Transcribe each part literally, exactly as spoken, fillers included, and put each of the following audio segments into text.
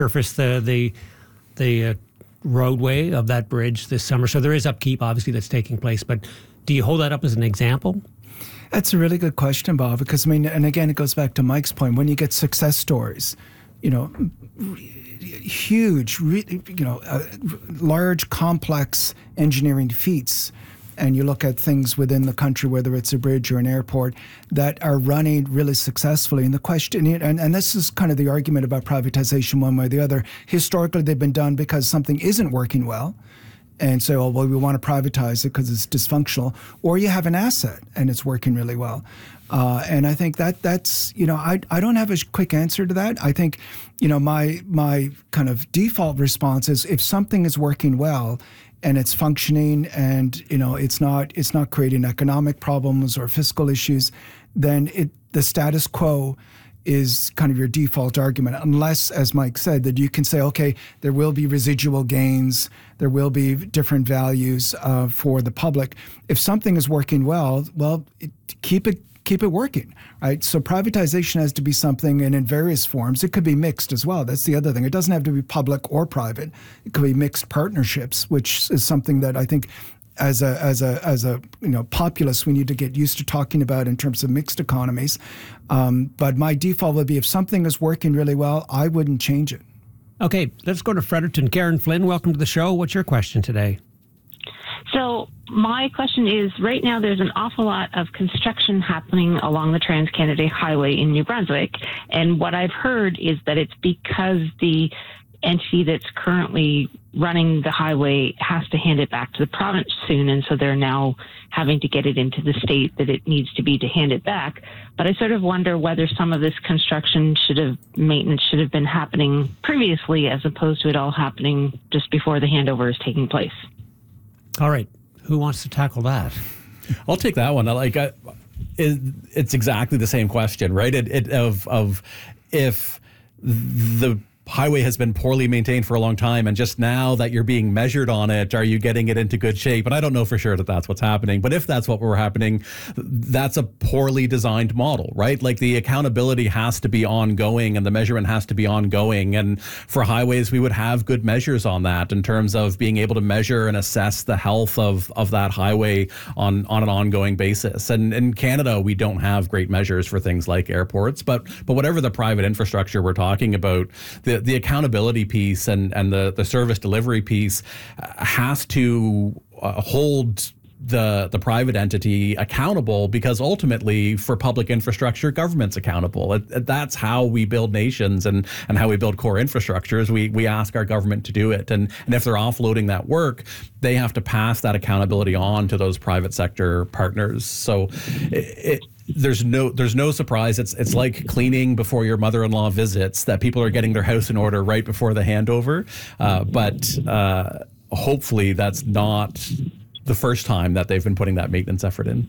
surface the the the uh, roadway of that bridge this summer. So there is upkeep, obviously, that's taking place. But do you hold that up as an example? That's a really good question, Bob, because, I mean, and again, it goes back to Mike's point. When you get success stories, you know, huge, you know, uh, large, complex engineering feats, and you look at things within the country, whether it's a bridge or an airport, that are running really successfully. And the question, and, and this is kind of the argument about privatization one way or the other. Historically, they've been done because something isn't working well, and say, oh, well, we want to privatize it because it's dysfunctional. Or you have an asset and it's working really well. Uh, and I think that that's, you know, I I don't have a quick answer to that. I think, you know, my my kind of default response is if something is working well and it's functioning and, you know, it's not it's not creating economic problems or fiscal issues, then it the status quo is kind of your default argument, unless, as Mike said, that you can say, okay, there will be residual gains, there will be different values uh, for the public. If something is working well, well, it, keep it keep it working, right? So privatization has to be something, and in various forms, it could be mixed as well. That's the other thing. It doesn't have to be public or private. It could be mixed partnerships, which is something that I think as a as a as a you know populace we need to get used to talking about in terms of mixed economies. Um, but my default would be if something is working really well, I wouldn't change it. Okay, let's go to Fredericton. Karen Flynn, welcome to the show. What's your question today? So my question is, right now there's an awful lot of construction happening along the Trans-Canada Highway in New Brunswick. And what I've heard is that it's because the entity that's currently running the highway has to hand it back to the province soon. And so they're now having to get it into the state that it needs to be to hand it back. But I sort of wonder whether some of this construction should have, maintenance should have been happening previously as opposed to it all happening just before the handover is taking place. All right. Who wants to tackle that? I'll take that one. I like I, it, it's exactly the same question, right? It, it of of if the highway has been poorly maintained for a long time, and just now that you're being measured on it, are you getting it into good shape? And I don't know for sure that that's what's happening, but if that's what were happening, that's a poorly designed model, right? Like the accountability has to be ongoing and the measurement has to be ongoing. And for highways, we would have good measures on that in terms of being able to measure and assess the health of, of that highway on, on an ongoing basis. And in Canada, we don't have great measures for things like airports, but but whatever the private infrastructure we're talking about, the the accountability piece and, and the, the service delivery piece has to uh, hold the the private entity accountable, because ultimately for public infrastructure, government's accountable. It, it, that's how we build nations and, and how we build core infrastructures. We we ask our government to do it. And, and if they're offloading that work, they have to pass that accountability on to those private sector partners. So it, it There's no there's no surprise. It's it's like cleaning before your mother-in-law visits, that people are getting their house in order right before the handover. Uh, but uh, hopefully that's not the first time that they've been putting that maintenance effort in.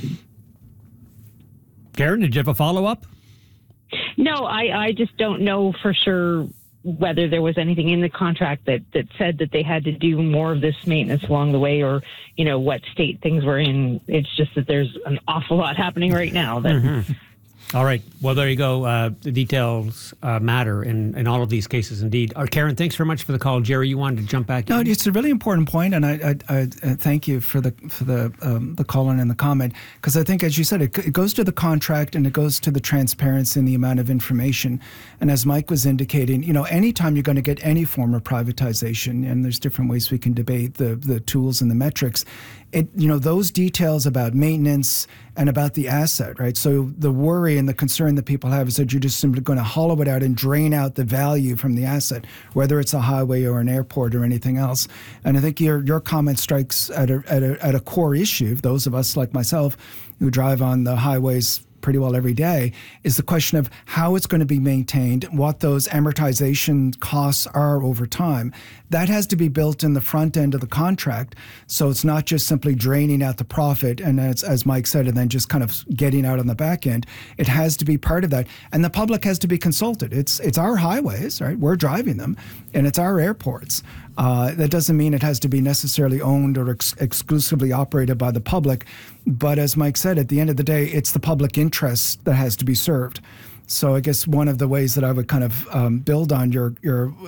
Karen, did you have a follow-up? No, I, I just don't know for sure whether there was anything in the contract that, that said that they had to do more of this maintenance along the way, or, you know, what state things were in. It's just that there's an awful lot happening right now. That mm-hmm. All right. Well, there you go. Uh, the details uh, matter in, in all of these cases, indeed. Uh, Karen, thanks very much for the call. Jerry, you wanted to jump back in? No, it's a really important point, and I, I, I thank you for the for the um, the call in and the comment, because I think, as you said, it, it goes to the contract and it goes to the transparency and the amount of information. And as Mike was indicating, you know, anytime you're going to get any form of privatization, and there's different ways we can debate the the tools and the metrics, it, you know, those details about maintenance and about the asset, right? So the worry and the concern that people have is that you're just simply going to hollow it out and drain out the value from the asset, whether it's a highway or an airport or anything else. And I think your your comment strikes at a, at a, at a core issue. Those of us like myself who drive on the highways pretty well every day, is the question of how it's going to be maintained, what those amortization costs are over time. That has to be built in the front end of the contract, so it's not just simply draining out the profit and, as, as Mike said, and then just kind of getting out on the back end. It has to be part of that, and the public has to be consulted. It's it's our highways, right? We're driving them, and it's our airports. Uh, that doesn't mean it has to be necessarily owned or ex- exclusively operated by the public. But as Mike said, at the end of the day, it's the public interest that has to be served. So I guess one of the ways that I would kind of um, build on your your